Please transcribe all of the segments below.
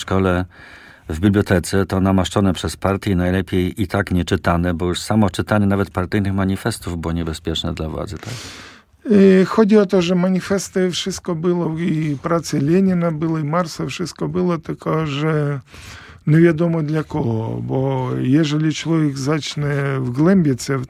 w szkole, w bibliotece, to namaszczone przez partię i najlepiej i tak nie czytane, bo już samo czytanie nawet partyjnych manifestów było niebezpieczne dla władzy, tak? Chodzi o to, że manifesty, wszystko było, i pracy Lenina było, i Marsa, wszystko było, tylko że nie wiadomo dla kogo, bo jeżeli człowiek zacznie wgłębiać się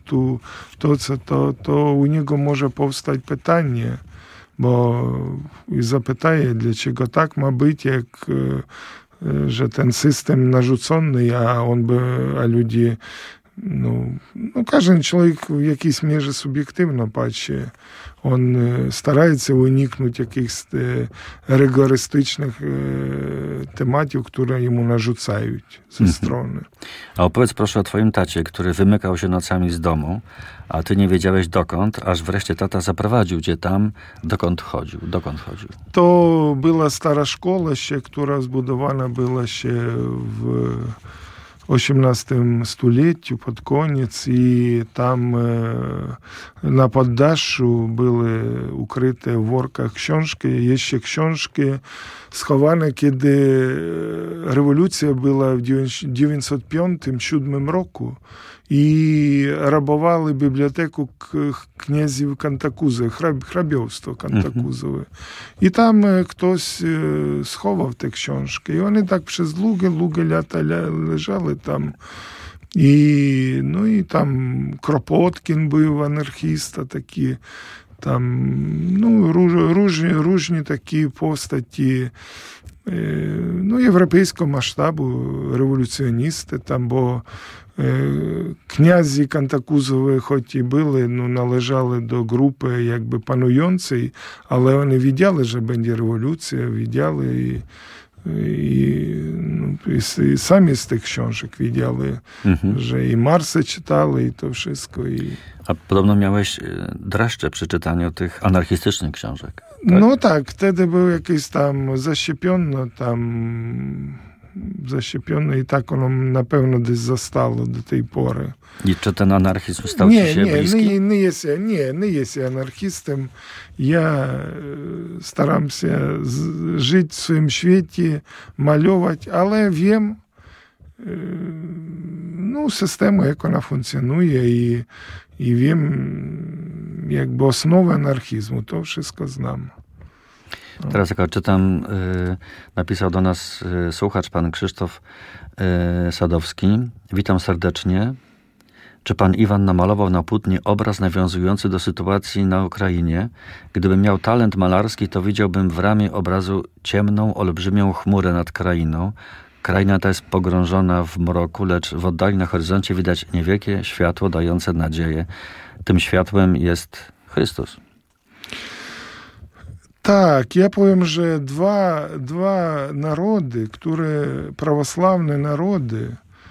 to u niego może powstać pytanie, bo i zapytaje, dlaczego tak ma być, jak że ten system narzucony, a ludzie, każdy człowiek w jakiejś mierze subiektywno patrzy. On stara się uniknąć jakichś rygorystycznych tematów, które jemu narzucają ze strony. A opowiedz proszę o twoim tacie, który wymykał się nocami z domu, a ty nie wiedziałeś dokąd, aż wreszcie tata zaprowadził cię tam, dokąd chodził. To była stara szkoła, która zbudowana była się w XVIII stuleciu pod koniec i tam na poddaszu były ukryte w workach książki, jeszcze książki schowane, kiedy rewolucja była w 1905-1907 roku i rabowali biblioteku kniazów Kantakuzy, hrabiostwo Kantakuzowe. I tam ktoś schował te książki. I one tak przez długie lata leżały tam. I Kropotkin był anarchista taki. Tam różne takie postaci європейського масштабу революціоністи там, бо князі Кантакузови, хоч і були, належали до групи якби пануjącej, але вони віддяли, що буде революція, віддяли і самі з тих książek widziały, że i Marsę czytali i to wszystko. A podobno miałeś dreszcze przy czytaniu tych anarchistycznych książek. Tak? No tak, wtedy był jakiś tam zaszczepiony i tak ono na pewno gdzieś zostało do tej pory. I czy ten anarchizm stał się bliski? Nie jest anarchistą. Ja staram się żyć w swoim świecie, malować, ale wiem systemu, jak ona funkcjonuje i wiem jakby osnowę anarchizmu. To wszystko znam. Teraz jak czytam, napisał do nas słuchacz, pan Krzysztof Sadowski. Witam serdecznie. Czy pan Iwan namalował na płótnie obraz nawiązujący do sytuacji na Ukrainie? Gdybym miał talent malarski, to widziałbym w ramie obrazu ciemną, olbrzymią chmurę nad krainą. Kraina ta jest pogrążona w mroku, lecz w oddali na horyzoncie widać niewielkie światło dające nadzieję. Tym światłem jest Chrystus. Tak, ja powiem, że dwa narody, prawosławne narody,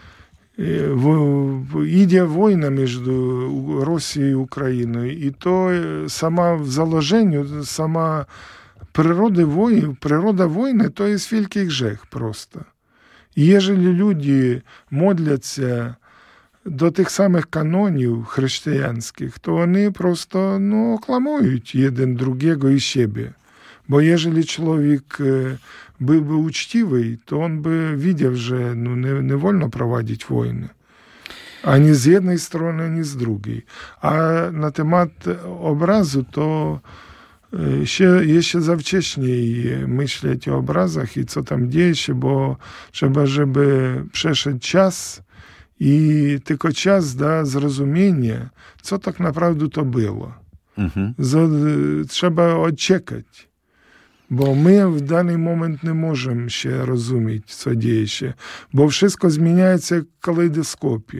idzie wojna między Rosją i Ukrainą i to sama w założeniu, sama przyroda wojny to jest wielki grzech prosto. I jeżeli ludzie modlą się do tych samych kanonów chrześcijańskich, to oni prosto oklamują jeden drugiego i siebie. Bo jeżeli człowiek byłby uczciwy, to on by widział, że nie wolno prowadzić wojny. Ani z jednej strony, ani z drugiej. A na temat obrazu to jeszcze za wcześnie myśleć o obrazach i co tam dzieje się, bo trzeba, żeby przeszedł czas i tylko czas da zrozumienie, co tak naprawdę to było. Trzeba odczekać. Bo my w dany moment nie możemy się rozumieć, co dzieje się, bo wszystko zmienia się jak w kalejdoskopie.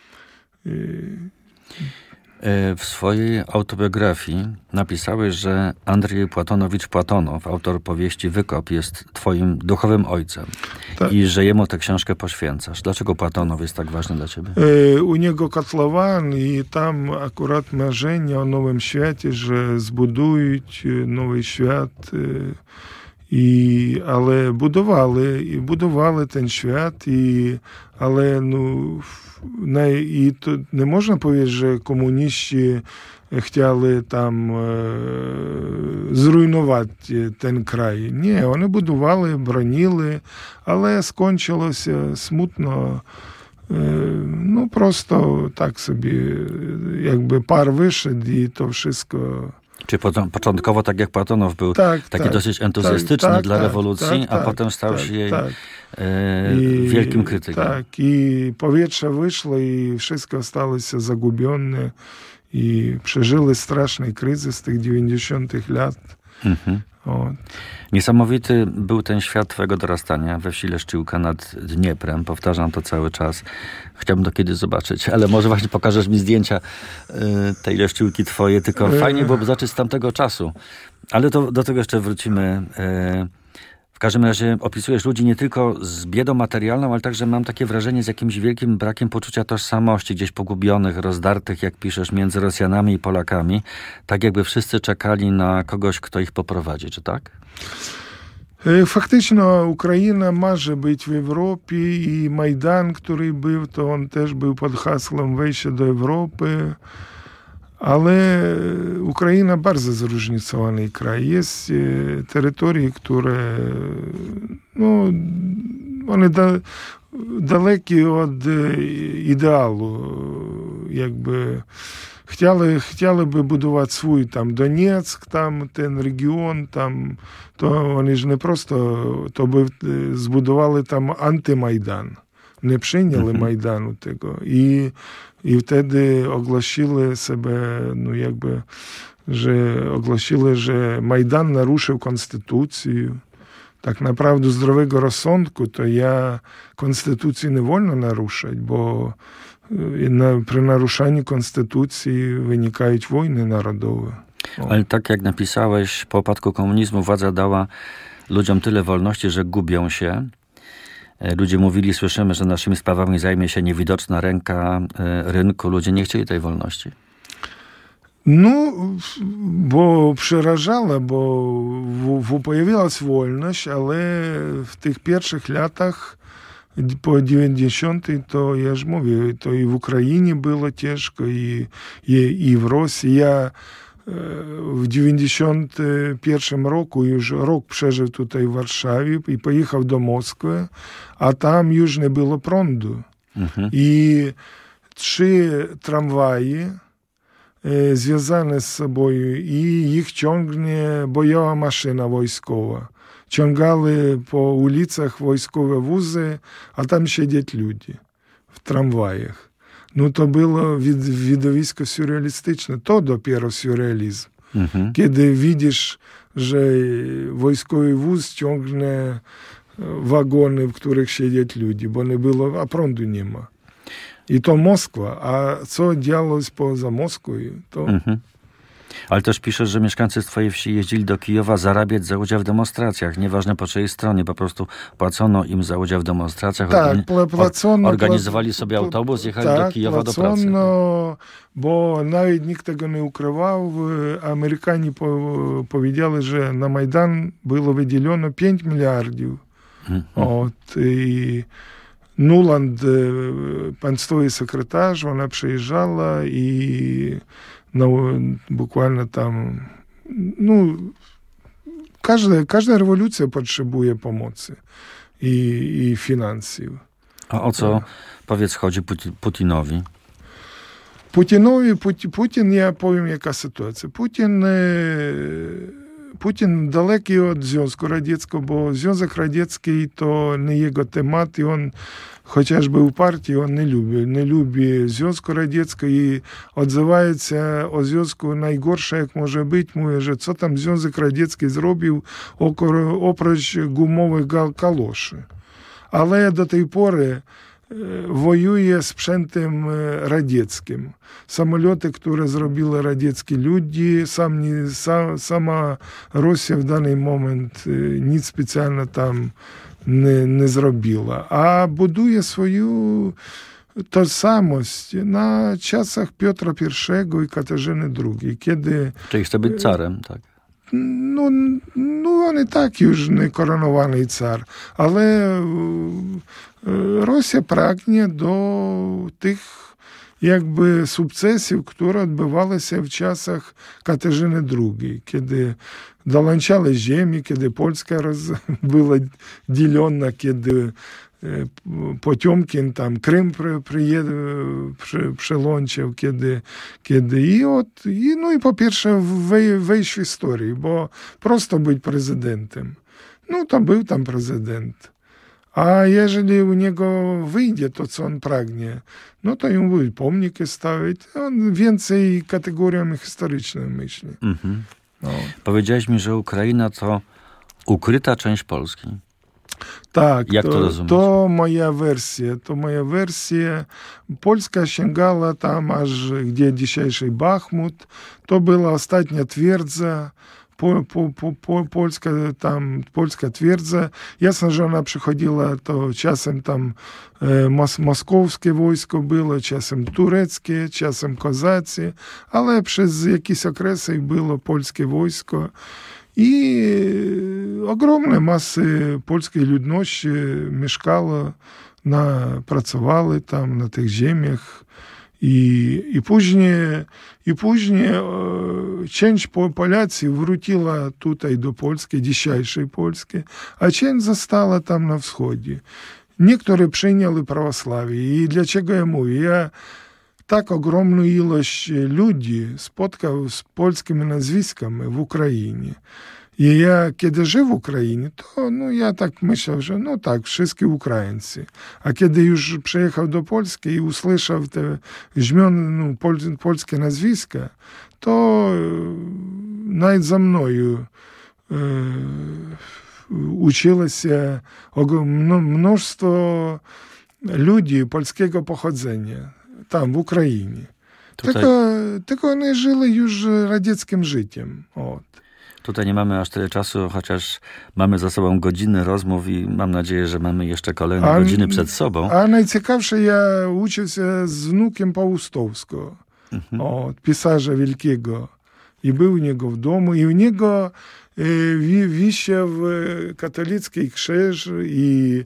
W swojej autobiografii napisałeś, że Andrzej Płatonowicz-Płatonow, autor powieści Wykop, jest twoim duchowym ojcem. Tak. I że jemu tę książkę poświęcasz. Dlaczego Płatonow jest tak ważny dla ciebie? U niego kotlowan i tam akurat marzenie o nowym świecie, że zbudują nowy świat Але будували ten świat, але то не можна powiedzieć, że komuniści chcieli tam zrujnować ten kraj. Nie, oni budowali, bronili, ale skończyło się smutno. Prosto tak sobie jakby par wyszedł i to wszystko... Czyli początkowo, tak jak Platonow był taki dosyć entuzjastyczny dla rewolucji, a potem stał się jej wielkim krytykiem. Tak, i powietrze wyszło i wszystko stało się zagubione i przeżyli straszny kryzys tych 90 lat. Niesamowity był ten świat twojego dorastania we wsi Leszczyłka nad Dnieprem. Powtarzam to cały czas. Chciałbym to kiedyś zobaczyć, ale może właśnie pokażesz mi zdjęcia tej Leszczyłki twojej, tylko fajnie byłoby zacząć z tamtego czasu. Ale do tego jeszcze wrócimy. W każdym razie opisujesz ludzi nie tylko z biedą materialną, ale także mam takie wrażenie z jakimś wielkim brakiem poczucia tożsamości, gdzieś pogubionych, rozdartych, jak piszesz, między Rosjanami i Polakami. Tak jakby wszyscy czekali na kogoś, kto ich poprowadzi, czy tak? Фактично, Україна може бути в Європі, і Майдан, який був, то він теж був під гаслом «Вище до Європи». Але Україна дуже зróżnicowany kraj. Є території, які, вони далекі від ідеалу, якби. Хотіли би будувати свій там Донецьк, там ten регіон, там, то вони ж не просто, то би збудували там антимайдан. Не прийняли Майдану tego. І wtedy оголосили себе, оголосили, що Майдан нарушив Конституцію. Так naprawdę zdrowego rozsądku, to Konstytucji nie wolno naruszać, bo przy naruszaniu konstytucji wynikają wojny narodowe. Ale tak jak napisałeś, po upadku komunizmu władza dała ludziom tyle wolności, że gubią się. Ludzie mówili, słyszymy, że naszymi sprawami zajmie się niewidoczna ręka rynku. Ludzie nie chcieli tej wolności. Bo przerażała, bo pojawiła się wolność, ale w tych pierwszych latach po 90 to ja już mówię, to i w Ukrainie było ciężko, i w Rosji. Ja w 91 roku już rok przeżył tutaj w Warszawie i pojechał do Moskwy, a tam już nie było prądu. I 3 tramwaje związane z sobą i ich ciągnie bojowa maszyna wojskowa. Ciągali po ulicach wojskowe wozy, a tam siedzieć ludzie w tramwajach. To było widowisko surrealistyczne. To dopiero surrealizm. Kiedy widzisz, że wojskowy wóz ciągnie wagony, w których siedzieć ludzie, bo nie było, a prądu nie ma. I to Moskwa. A co działo się poza Moskwą, to... Ale też piszesz, że mieszkańcy z twojej wsi jeździli do Kijowa zarabiać za udział w demonstracjach. Nieważne po czyjej stronie, po prostu płacono im za udział w demonstracjach. Tak, organizowali sobie autobus, jechali do Kijowa do pracy. Bo nawet nikt tego nie ukrywał. Amerykanie powiedzieli, że na Majdan było wydzielono 5 miliardów. I Nuland, państwowy sekretarz, ona przyjeżdżała i bukvalnie tam, każda rewolucja potrzebuje pomocy i finansów. A o co, powiedz, chodzi Putinowi? Putin, ja powiem, jaka sytuacja. Putin daleki od Związku Radzieckiego, bo Związek Radziecki to nie jego temat i on chociażby u partii on nie lubi Związku Radzieckiego i odzywa się o Związku najgorsze jak może być. Mówi, że co tam Związek Radziecki zrobił oprócz gumowych kaloszy. Ale do tej pory wojuje sprzętem radzieckim. Samoloty, które zrobili radzieckie ludzie, sama Rosja w dany moment nic specjalnie tam nie zrobiła. A buduje swoją tożsamość na czasach Piotra I i Katarzyny II. Kiedy... Czyli chce być carem, tak? він і так już не коронований цар, але Росія прагне до тих jakby sukcesów, które odbywały się w czasach Katarzyny II, kiedy dołączały ziemi, kiedy Polska była dzielona, kiedy Потьомкін там Крим прилончив, і по-перше, вийшов в історію, бо просто бути президентом. Там був там президент. A jeżeli u niego wyjdzie to, co on pragnie, to jemu будуть pomniki stawić. On więcej kategoriami historycznymi myśli. Powiedziałeś mi, że Ukraina to ukryta część Polski. Tak, jak to rozumieć? To moja wersja. Polska sięgała tam aż gdzie dzisiejszy Bachmut. To była ostatnia twierdza. Польська твердза. Ясно, що вона приходила, то часом там московське військо було, часом турецьке, часом козаці, але через якісь окреси було польське військо. І огромна маса польської людності мешкала, працювали там на тих землях. I później część Polacy wróciła tutaj do Polski, dzisiejszej Polski, a część została tam na wschodzie. Niektórzy przyjęli prawosławie. I dlaczego ja mówię? Ja tak ogromną ilość ludzi spotkał z polskimi nazwiskami w Ukrainie. I ja, kiedy żył w Ukrainie, to ja tak myślał, że wszyscy Ukraińcy. A kiedy już przyjechał do Polski i usłyszał te polskie nazwiska, to nawet za mną uczyło się mnóstwo ludzi polskiego pochodzenia tam, w Ukrainie. Tylko one żyły już radzieckim życiem. Tutaj nie mamy aż tyle czasu, chociaż mamy za sobą godziny rozmów i mam nadzieję, że mamy jeszcze kolejne godziny przed sobą. A najciekawsze, ja uczył się z wnukiem Pałustowskiego, pisarza wielkiego. I był u niego w domu, i u niego wisiał katolicki krzyż i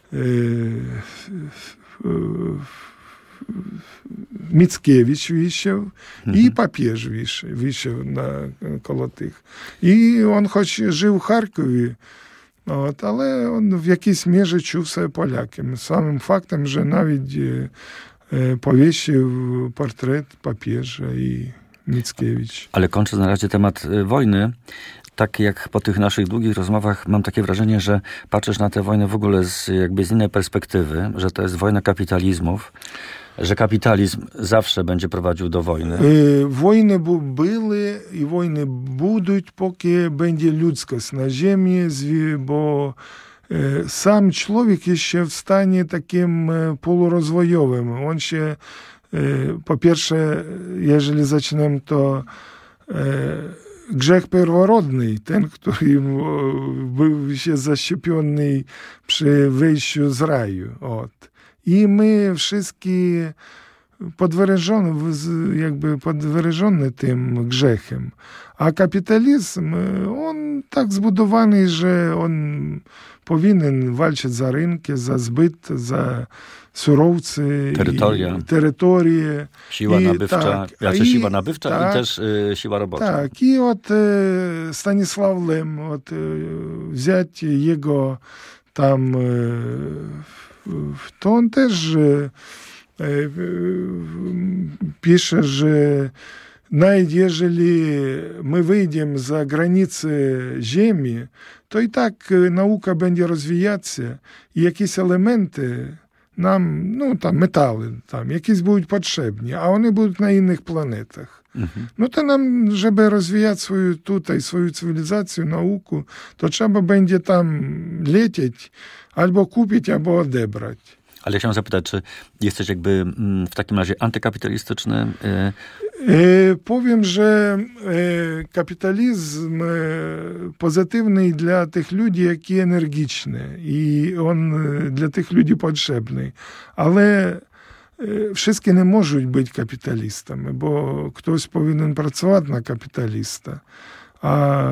Mickiewicz wisiał i papież wisiał koło tych. I on choć żył w Charkowie, ale on w jakiejś mierze czuł się Polakiem. Samym faktem, że nawet powiesił portret papieża i Mickiewicz. Ale kończąc na razie temat wojny, tak jak po tych naszych długich rozmowach mam takie wrażenie, że patrzysz na tę wojnę w ogóle z innej perspektywy, że to jest wojna kapitalizmów, że kapitalizm zawsze będzie prowadził do wojny. Wojny były i wojny będą, póki będzie ludzkość na ziemi, bo sam człowiek jest się w stanie takim półrozwojowym. On się, po pierwsze, jeżeli zaczynamy, to grzech pierworodny, ten, który był się zaszczepiony przy wyjściu z raju. I my wszyscy podwyrażony tym grzechem. A kapitalizm, on tak zbudowany, że on powinien walczyć za rynki, za zbyt, za surowce, terytorie. Siła nabywcza, siła nabywcza i też siła robocza. Tak, i od Stanisław Lem, wziąć jego tam, to on też pisze, że nawet jeżeli my wyjdziemy za granice ziemi, to i tak nauka będzie rozwijać się i jakieś elementy nam, tam metale, tam jakieś będą potrzebne, a one będą na innych planetach. To nam, żeby rozwijać swoją cywilizację, naukę, to trzeba będzie tam lecieć, albo kupić, albo odebrać. Ale chciałem zapytać, czy jesteś jakby w takim razie antykapitalistyczny? Powiem, że kapitalizm pozytywny dla tych ludzi, jaki energiczny i on dla tych ludzi potrzebny. Ale wszystkie nie mogą być kapitalistami, bo ktoś powinien pracować na kapitalista. A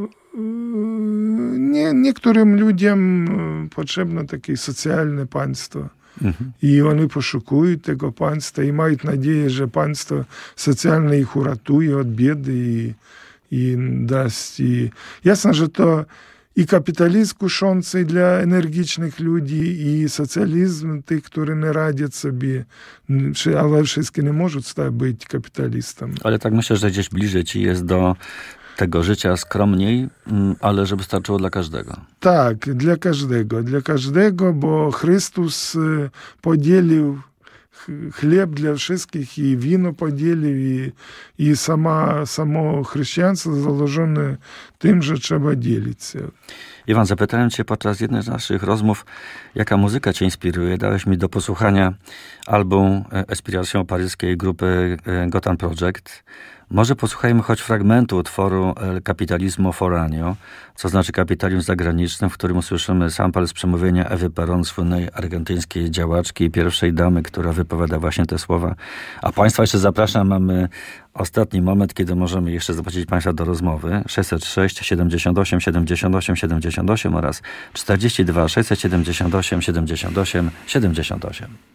niektórym ludziom potrzebne takie socjalne państwo. I oni poszukują tego państwa i mają nadzieję, że państwo socjalne ich uratuje od biedy i daсть. I jasne, że to i kapitalizm kuszący dla energicznych ludzi, i socjalizm tych, którzy nie radzą sobie, ale wszystkie nie mogą być kapitalistami. Ale tak myślę, że gdzieś bliżej ci jest do tego życia skromniej, ale żeby starczyło dla każdego. Tak, dla każdego, bo Chrystus podzielił chleb dla wszystkich i wino podzielił i samo chrześcijaństwo założone tym, że trzeba dzielić się. Iwan, zapytałem cię podczas jednej z naszych rozmów, jaka muzyka cię inspiruje. Dałeś mi do posłuchania album Inspiration paryskiej grupy Gotham Project. Może posłuchajmy choć fragmentu utworu El Capitalismo Foráneo, co znaczy kapitalizm zagraniczny, w którym usłyszymy sample z przemówienia Ewy Perón, słynnej argentyńskiej działaczki i pierwszej damy, która wypowiada właśnie te słowa. A Państwa jeszcze zapraszam, mamy ostatni moment, kiedy możemy jeszcze zaprosić Państwa do rozmowy. 606 78 78 78 oraz 42 678 78 78.